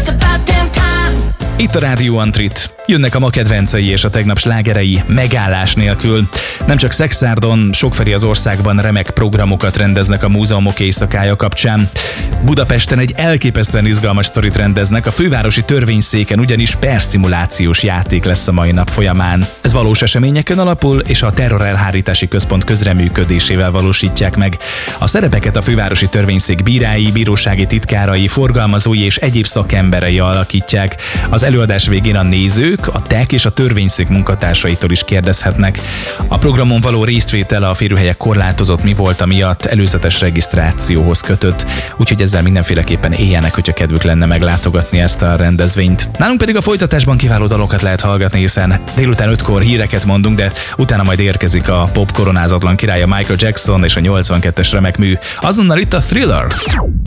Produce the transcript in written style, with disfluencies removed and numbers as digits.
It's about damn time. Itt a Rádió Antrit. Jönnek a ma kedvencei és a tegnap slágerei megállás nélkül. Nem csak Szexárdon, sokfelé az országban remek programokat rendeznek a múzeumok éjszakája kapcsán. Budapesten egy elképesztően izgalmas sztorit rendeznek, a fővárosi törvényszéken ugyanis perszimulációs játék lesz a mai nap folyamán. Ez valós eseményeken alapul, és a Terrorelhárítási Központ közreműködésével valósítják meg. A szerepeket a fővárosi törvényszék bírái, bírósági titkárai, forgalmazói és egyéb szakemberei alakítják. Az előadás végén a nézők a TEK és a törvényszék munkatársaitól is kérdezhetnek. A programon való résztvétel a férőhelyek korlátozott mivolta miatt előzetes regisztrációhoz kötött, úgyhogy ezzel mindenféleképpen éljenek, hogyha kedvük lenne meglátogatni ezt a rendezvényt. Nálunk pedig a folytatásban kiváló dalokat lehet hallgatni, hiszen délután 5-kor híreket mondunk, de utána majd érkezik a pop koronázatlan királya Michael Jackson és a 82-es remek mű. Azonnal itt a Thriller.